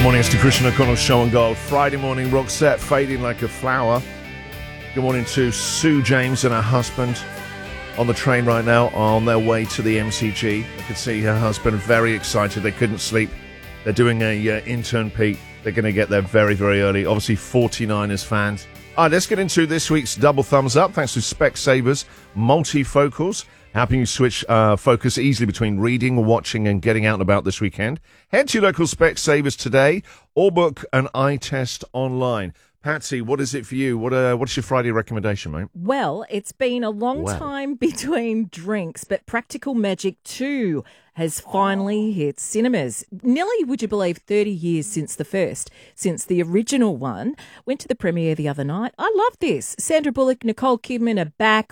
morning, it's the Christian O'Connell Show on Gold. Friday morning, Roxette fading like a flower. Good morning to Sue James and her husband on the train right now on their way to the MCG. I could see her husband very excited. They couldn't sleep. They're doing a intern peak. They're going to get there very, very early. Obviously, 49ers fans. All right, let's get into this week's Double Thumbs Up. Thanks to Specsavers Multifocals, helping you switch focus easily between reading, watching, and getting out and about this weekend. Head to your local Specsavers today or book an eye test online. Patsy, what is it for you? What's your Friday recommendation, mate? Well, it's been a long time between drinks, but Practical Magic 2 has finally hit cinemas. Nearly, would you believe, 30 years since the original one. Went to the premiere the other night. I love this. Sandra Bullock, Nicole Kidman are back.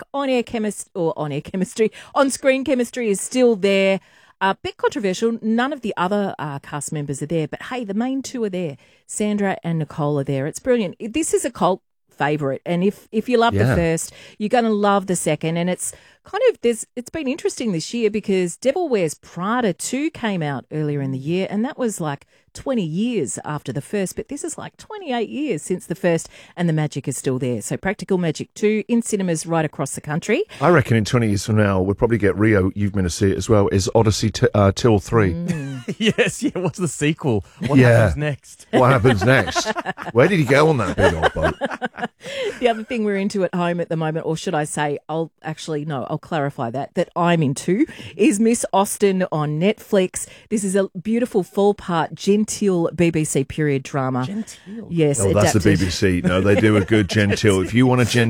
On-screen chemistry is still there. A bit controversial. None of the other cast members are there, but hey, the main two are there. Sandra and Nicole are there. It's brilliant. This is a cult favourite, and if you love the first, you're going to love the second. And it's kind of it's been interesting this year because Devil Wears Prada 2 came out earlier in the year, and that was like 20 years after the first, but this is like 28 years since the first, and the magic is still there. So Practical Magic 2 in cinemas right across the country. I reckon in 20 years from now, we'll probably get Rio, you've been to see it as well, is Odyssey Till 3. Yes, what's the sequel? What happens next? What happens next? Where did he go on that big old boat? The other thing we're into at home at the moment, or should I say, I'll clarify that I'm into, is Miss Austen on Netflix. This is a beautiful four-part genteel BBC period drama. Genteel? Yes. Oh, that's the BBC. No, they do a good genteel. If you want a genteel